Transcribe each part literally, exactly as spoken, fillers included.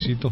Luisito.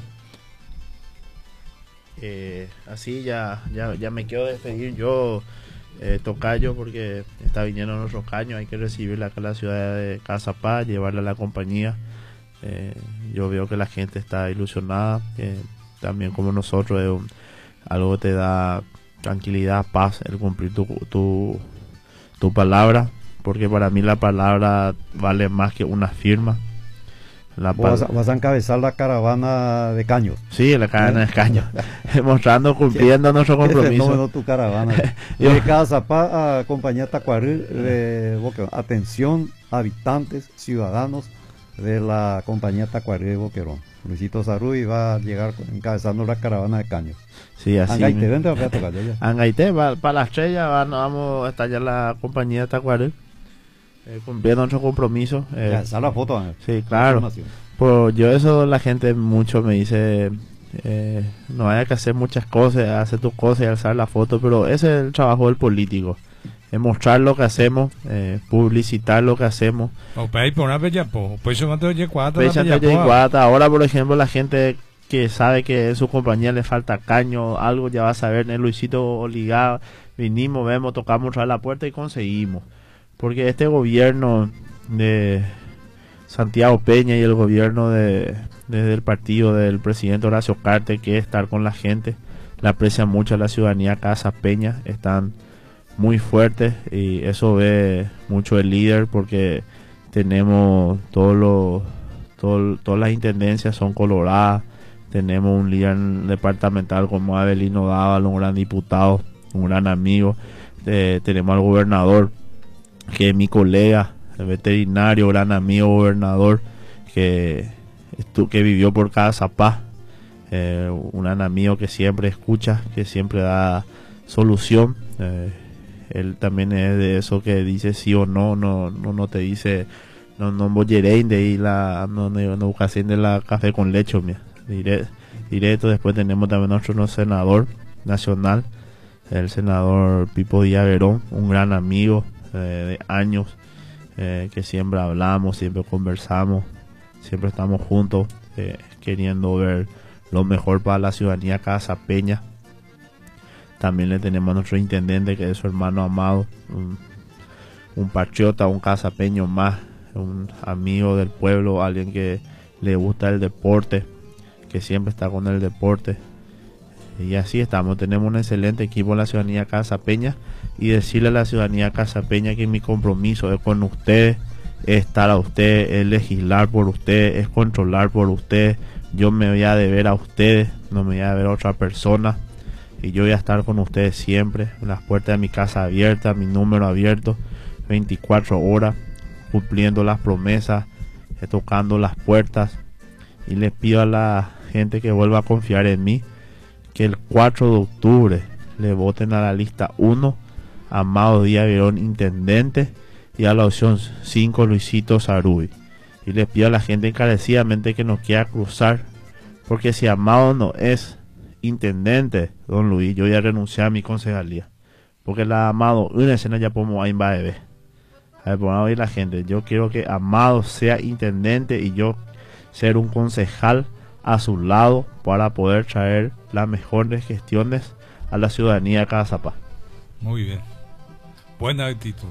Eh, así ya, ya, ya me quiero despedir yo, eh, tocayo, porque está viniendo nuestro caño, hay que recibirla acá en la ciudad de Cazapá, llevarla a la compañía. Eh, yo veo que la gente está ilusionada, eh, también como nosotros, es un, algo que te da tranquilidad, paz, el cumplir tu, tu, tu palabra, porque para mí la palabra vale más que una firma. La vas, a, vas a encabezar la caravana de caños. Sí, la caravana ¿Eh? de caños, mostrando, cumpliendo nuestro compromiso. Qué fenómeno tu caravana. De Cazapá a Compañía Tacuaril, de Boquerón. Atención, habitantes, ciudadanos de la Compañía Tacuaril de Boquerón. Luisito Saruy va a llegar encabezando la caravana de caños. Sí, así. Angaité, vente a tocar ya. Angaité, para la estrella, va, vamos a estallar la Compañía Tacuaril. Eh, cumpliendo nuestro compromiso. Eh, ya, esa la foto, Ángel. Sí, claro. Pues yo eso la gente mucho me dice, eh, no hay que hacer muchas cosas, hacer tus cosas y alzar la foto, pero ese es el trabajo del político, es mostrar lo que hacemos, eh, publicitar lo que hacemos. Ahora, por ejemplo, la gente que sabe que en su compañía le falta caño, algo ya va a saber, en el Luisito Oligado, vinimos, vemos, tocamos a la puerta y conseguimos. Porque este gobierno de Santiago Peña y el gobierno de, de del partido del presidente Horacio Cartes, que es estar con la gente, le aprecia mucho a la ciudadanía. Casa Peña están muy fuertes y eso ve mucho el líder, porque tenemos todos los todo, todas las intendencias son coloradas. Tenemos un líder departamental como Abelino Dávalo, un gran diputado, un gran amigo. Eh, tenemos al gobernador, que es mi colega, el veterinario, gran amigo gobernador, que, que vivió por Cazapá, eh, un gran amigo que siempre escucha, que siempre da solución. Eh, él también es de eso que dice sí o no, no, no, no te dice, no, no bolleréis de ir la, no, no, no buscasen de la café con leche, mira, directo, directo. Después tenemos también nuestro senador nacional, el senador Pipo Díaz Verón, un gran amigo de años, eh, que siempre hablamos, siempre conversamos, siempre estamos juntos, eh, queriendo ver lo mejor para la ciudadanía casapeña. También le tenemos a nuestro intendente, que es su hermano Amado, un, un patriota, un casapeño más, un amigo del pueblo, alguien que le gusta el deporte, que siempre está con el deporte. Y así estamos, tenemos un excelente equipo en la ciudadanía casapeña, y decirle a la ciudadanía casapeña que mi compromiso es con ustedes, es estar a ustedes, es legislar por ustedes, es controlar por ustedes. Yo me voy a deber a ustedes, no me voy a deber a otra persona, y yo voy a estar con ustedes siempre, las puertas de mi casa abiertas, mi número abierto, veinticuatro horas, cumpliendo las promesas, eh, tocando las puertas. Y les pido a la gente que vuelva a confiar en mí, que el cuatro de octubre le voten a la lista uno, Amado Díaz Verón, intendente, y a la opción cinco, Luisito Saruy. Y les pido a la gente encarecidamente que nos quiera cruzar, porque si Amado no es intendente, don Luis, yo voy a renunciar a mi concejalía, porque la Amado, una escena ya podemos ir a ver. A ver, podemos oír la gente. Yo quiero que Amado sea intendente y yo ser un concejal a su lado, para poder traer las mejores gestiones a la ciudadanía de Cazapá. Muy bien, buena actitud,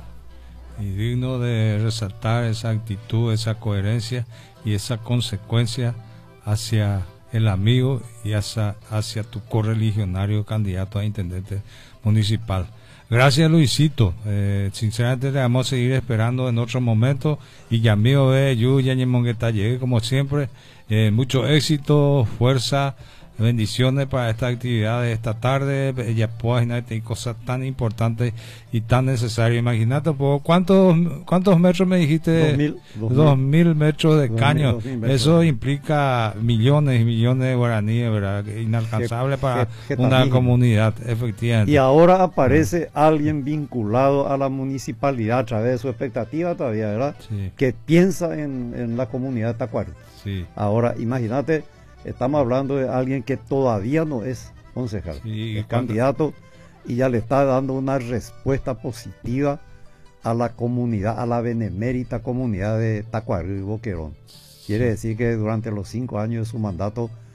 y digno de resaltar esa actitud, esa coherencia y esa consecuencia hacia el amigo y hacia, hacia tu correligionario candidato a intendente municipal. Gracias, Luisito. Eh, sinceramente le vamos a seguir esperando en otro momento, y ya mío ve yo ya llegué como siempre. Eh, mucho éxito, fuerza, bendiciones para esta actividad de esta tarde. Ya puedo imaginarte cosas tan importantes y tan necesarias. Imagínate, ¿cuántos cuántos metros me dijiste? Dos mil, dos mil. Dos mil metros de Dos caño. mil, dos mil metros. Eso implica millones y millones de guaraníes, ¿verdad? Inalcanzable para que, que una también. comunidad, efectivamente. Y ahora aparece mm. alguien vinculado a la municipalidad a través de su expectativa todavía, ¿verdad? Sí. Que piensa en, en la comunidad de Tacuaro. Sí. Ahora, imagínate, estamos hablando de alguien que todavía no es concejal, Sí, es cuando... candidato, y ya le está dando una respuesta positiva a la comunidad, a la benemérita comunidad de Tacuaro y Boquerón. Quiere decir que durante los cinco años de su mandato